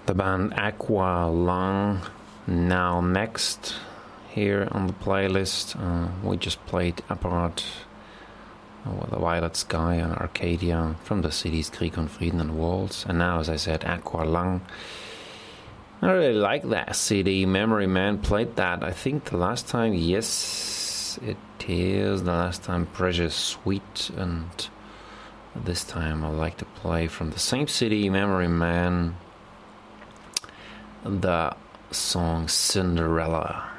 The band Aqua Lung. Now next here on the playlist, we just played Apparat, The Violet Sky and Arcadia from the CDs Krieg und Frieden and Waltz. And now, as I said, Aqua Lung. I really like that CD. Memory Man played that, I think, the last time. Yes, it is the last time. Precious Sweet. And this time I'd like to play from the same CD, Memory Man, the song Cinderella.